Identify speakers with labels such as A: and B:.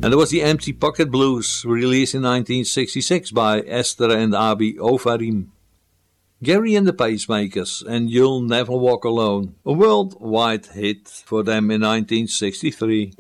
A: And there was the Empty Pocket Blues, released in 1966 by Esther and Abi Ofarim. Gary and the Pacemakers and You'll Never Walk Alone, a worldwide hit for them in 1963.